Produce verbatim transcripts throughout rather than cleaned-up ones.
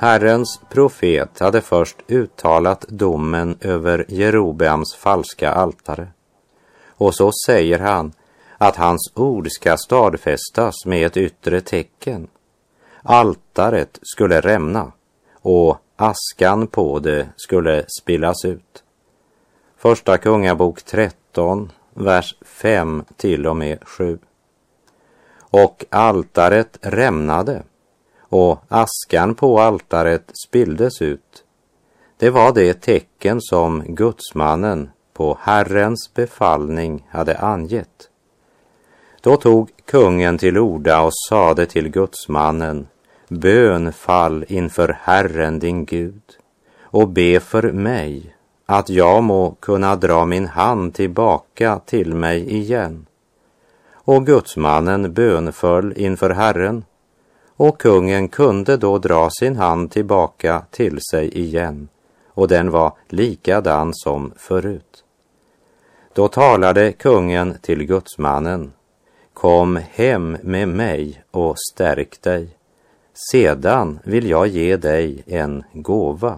Herrens profet hade först uttalat domen över Jerobeams falska altare. Och så säger han att hans ord ska stadfästas med ett yttre tecken. Altaret skulle rämna och askan på det skulle spillas ut. Första Kungabok tretton, vers fem till och med sju. Och altaret rämnade och askan på altaret spilldes ut. Det var det tecken som gudsmannen på Herrens befallning hade angett. Då tog kungen till orda och sade till gudsmannen: bönfall inför Herren din Gud och be för mig att jag må kunna dra min hand tillbaka till mig igen. Och gudsmannen bönföll inför Herren, och kungen kunde då dra sin hand tillbaka till sig igen, och den var likadan som förut. Då talade kungen till gudsmannen: kom hem med mig och stärk dig. Sedan vill jag ge dig en gåva.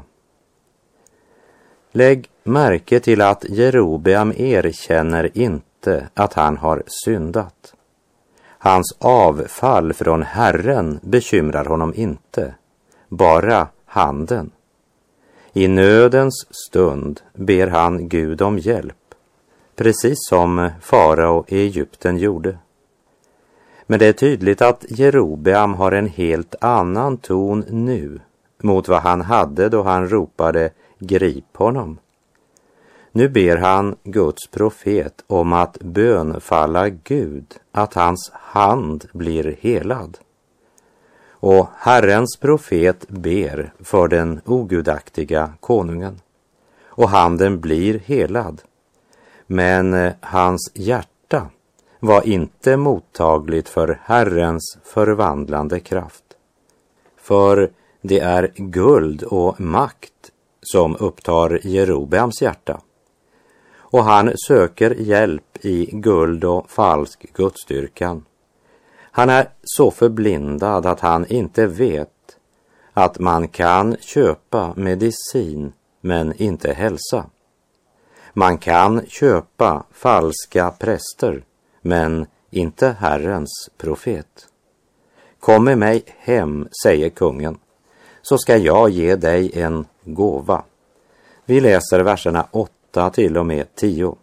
Lägg märke till att Jerobeam erkänner inte att han har syndat. Hans avfall från Herren bekymrar honom inte, bara handen. I nödens stund ber han Gud om hjälp, precis som farao i Egypten gjorde. Men det är tydligt att Jerobeam har en helt annan ton nu mot vad han hade då han ropade: grip honom. Nu ber han Guds profet om att bönfalla Gud att hans hand blir helad. Och Herrens profet ber för den ogudaktiga konungen, och handen blir helad. Men hans hjärta var inte mottagligt för Herrens förvandlande kraft. För det är guld och makt som upptar Jerobeams hjärta. Och han söker hjälp i guld och falsk gudsdyrkan. Han är så förblindad att han inte vet att man kan köpa medicin men inte hälsa. Man kan köpa falska präster men inte Herrens profet. Kom med mig hem, säger kungen, så ska jag ge dig en gåva. Vi läser verserna åtta till och med tio.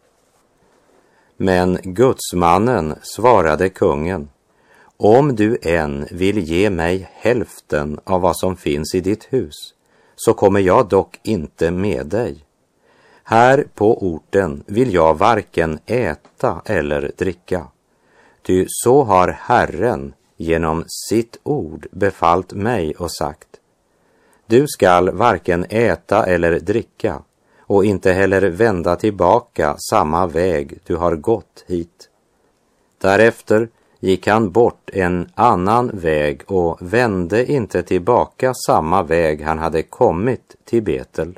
Men gudsmannen svarade kungen: om du än vill ge mig hälften av vad som finns i ditt hus, så kommer jag dock inte med dig. Här på orten vill jag varken äta eller dricka, ty så har Herren genom sitt ord befallt mig och sagt: du skall varken äta eller dricka och inte heller vända tillbaka samma väg du har gått hit. Därefter gick han bort en annan väg och vände inte tillbaka samma väg han hade kommit till Betel.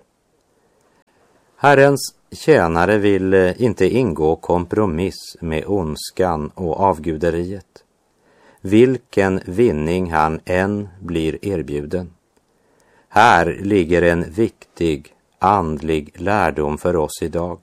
Herrens tjänare vill inte ingå kompromiss med ondskan och avguderiet, vilken vinning han än blir erbjuden. Här ligger en viktig andlig lärdom för oss idag.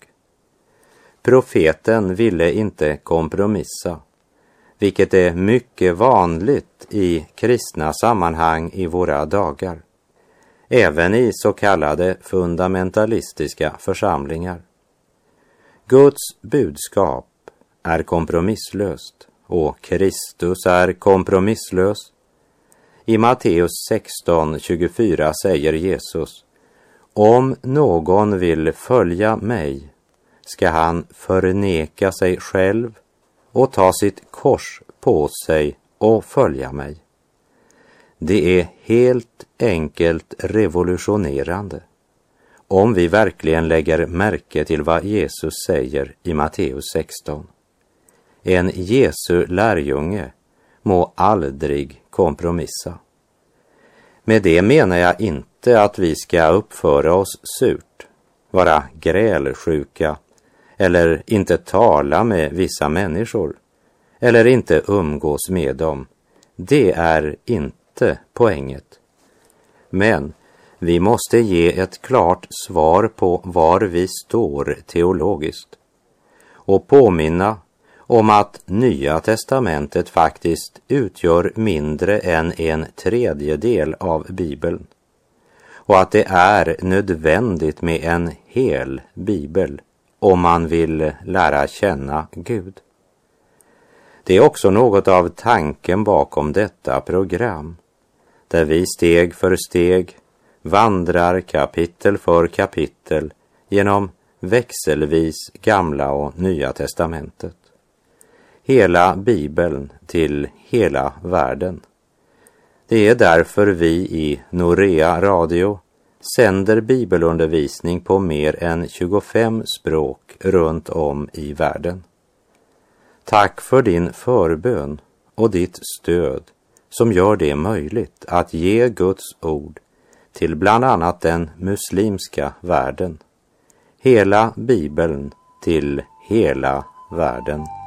Profeten ville inte kompromissa, vilket är mycket vanligt i kristna sammanhang i våra dagar, även i så kallade fundamentalistiska församlingar. Guds budskap är kompromisslöst och Kristus är kompromisslös. I Matteus sexton tjugofyra säger Jesus: om någon vill följa mig ska han förneka sig själv och ta sitt kors på sig och följa mig. Det är helt enkelt revolutionerande om vi verkligen lägger märke till vad Jesus säger i Matteus sexton. En Jesu lärjunge må aldrig kompromissa. Med det menar jag inte att vi ska uppföra oss surt, vara grälsjuka eller inte tala med vissa människor eller inte umgås med dem. Det är inte poänget. Men vi måste ge ett klart svar på var vi står teologiskt och påminna om att Nya testamentet faktiskt utgör mindre än en tredjedel av Bibeln och att det är nödvändigt med en hel Bibel om man vill lära känna Gud. Det är också något av tanken bakom detta program, där vi steg för steg vandrar kapitel för kapitel genom växelvis Gamla och Nya testamentet. Hela Bibeln till hela världen. Det är därför vi i Norea Radio sänder bibelundervisning på mer än tjugofem språk runt om i världen. Tack för din förbön och ditt stöd som gör det möjligt att ge Guds ord till bland annat den muslimska världen. Hela Bibeln till hela världen.